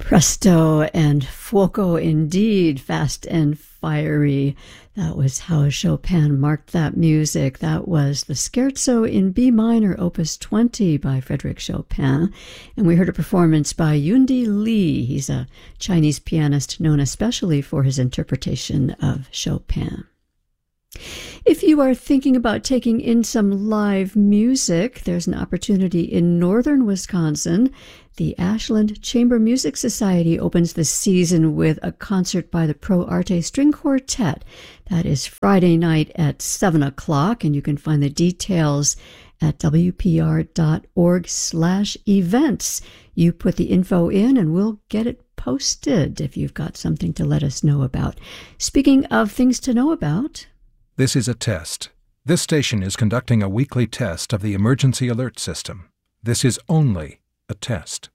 Presto and fuoco indeed, fast and fiery. That was how Chopin marked that music. That was the Scherzo in B minor, Opus 20 by Frédéric Chopin. And we heard a performance by Yundi Li. He's a Chinese pianist known especially for his interpretation of Chopin. If you are thinking about taking in some live music, there's an opportunity in northern Wisconsin. The Ashland Chamber Music Society opens the season with a concert by the Pro Arte String Quartet. That is Friday night at 7 o'clock, and you can find the details at wpr.org/events. You put the info in and we'll get it posted if you've got something to let us know about. Speaking of things to know about... This is a test. This station is conducting a weekly test of the emergency alert system. This is only a test.